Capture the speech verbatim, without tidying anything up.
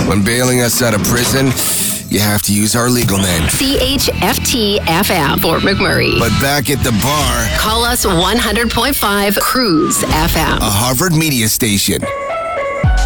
When bailing us out of prison, you have to use our legal name. C H F T F M, Fort McMurray. But back at the bar, call us one hundred point five Cruise F M. a Harvard media station.